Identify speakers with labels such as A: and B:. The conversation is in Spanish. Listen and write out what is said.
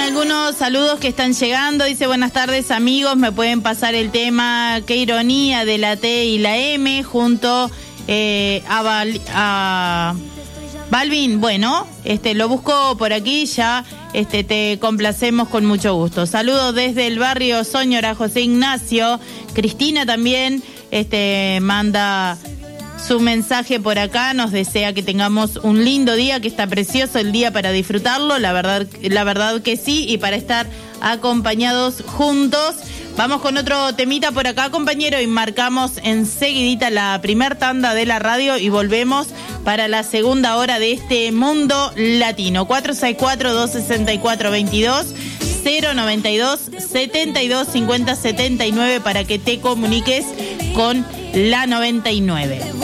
A: algunos saludos que están llegando. Dice, buenas tardes amigos, me pueden pasar el tema Qué ironía de la T y la M junto a Balvin. Bueno, lo busco por aquí, ya te complacemos con mucho gusto. Saludos desde el barrio Soñora, José Ignacio. Cristina también manda su mensaje por acá, nos desea que tengamos un lindo día, que está precioso el día para disfrutarlo, la verdad que sí, y para estar acompañados juntos. Vamos con otro temita por acá, compañero, y marcamos enseguidita la primer tanda de la radio y volvemos para la segunda hora de este mundo latino. 464-264-22, 092-7250-79 para que te comuniques con la 99.